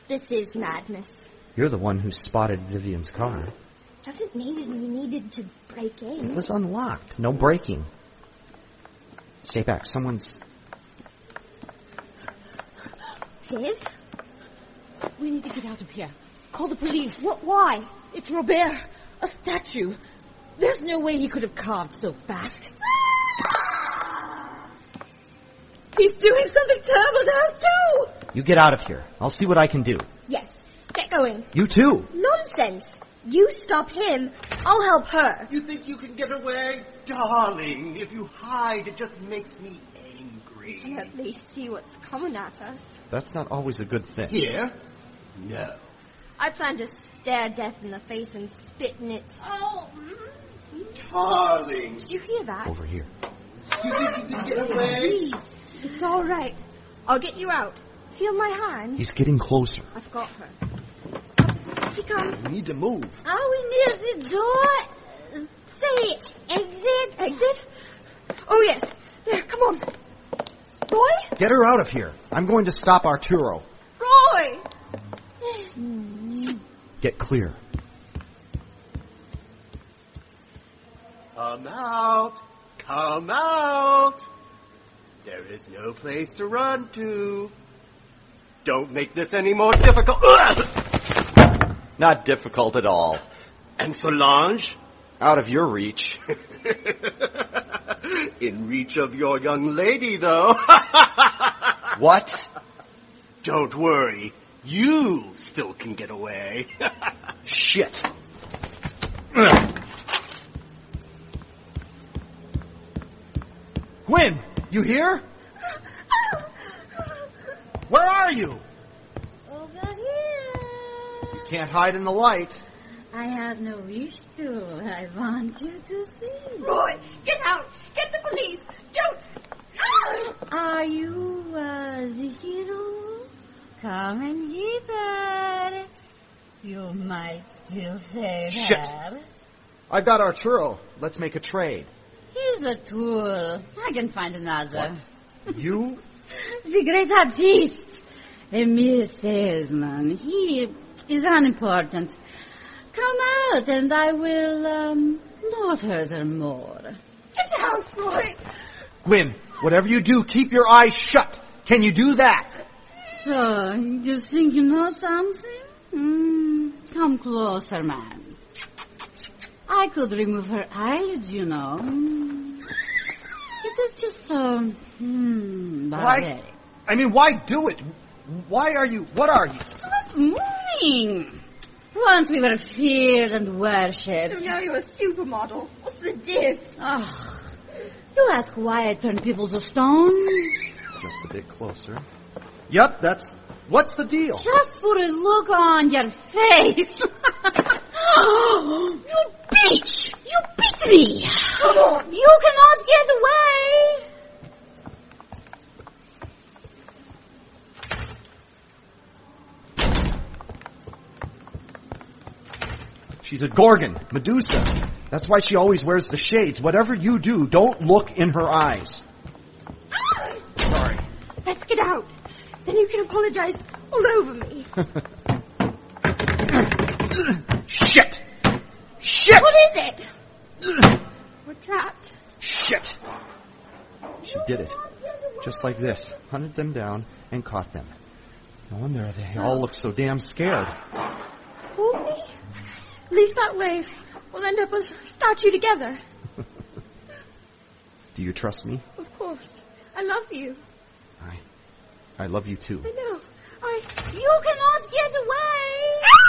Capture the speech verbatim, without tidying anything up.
This is madness. You're the one who spotted Vivian's car. Doesn't mean we needed to break in. It was unlocked. No breaking. Stay back. Someone's... Viv? We need to get out of here. Call the police. What? Why? It's Robert. A statue. There's no way he could have carved so fast. He's doing something terrible to us, too! You get out of here. I'll see what I can do. Yes. Get going. You too. Nonsense. You stop him, I'll help her. You think you can get away? Darling, if you hide, it just makes me angry. We can at least see what's coming at us. That's not always a good thing. Here? No. I plan to stare death in the face and spit in its... Oh! Darling. Did you hear that? Over here. You think you can get away? Please. It's all right. I'll get you out. Feel my hand. He's getting closer. I've got her. She comes. We need to move. Are we near the door? Say, exit. Exit? Oh, yes. There, come on. Roy? Get her out of here. I'm going to stop Arturo. Roy! Get clear. Come out. Come out. There is no place to run to. Don't make this any more difficult. Not difficult at all. And Solange? Out of your reach. In reach of your young lady, though. What? Don't worry. You still can get away. Shit. Gwen, you here? Where are you? Over here. You can't hide in the light. I have no wish to. I want you to see. Roy, get out! Get the police! Don't! Are you uh, the hero? Come and get her. You might still save Shit. her. I got Arturo. Let's make a trade. He's a tool. I can find another. What? You? The great artist. A mere salesman. He is unimportant. Come out and I will um, not hurt her more. Get out, Roy! Gwen, whatever you do, keep your eyes shut. Can you do that? So, you think you know something? Mm, come closer, man. I could remove her eyelids, you know. Mm. It is just so hmm, barbaric. Why? I mean, why do it? Why are you... What are you? Stop moving! Once we were feared and worshipped. So now you're a supermodel. What's the diff? Oh, you ask why I turn people to stone? Just a bit closer. Yep, that's... What's the deal? Just for a look on your face. You bitch! You beat me! Come on! You cannot get away! She's a Gorgon, Medusa. That's why she always wears the shades. Whatever you do, don't look in her eyes. Sorry. Let's get out. Then you can apologize all over me. Shit! Shit! What is it? We're trapped. Shit! She did it. Just like this. Hunted them down and caught them. No wonder they all look so damn scared. Hold me? At least that way we'll end up a statue together. Do you trust me? Of course. I love you. I... I love you too. I know. I... You cannot get away!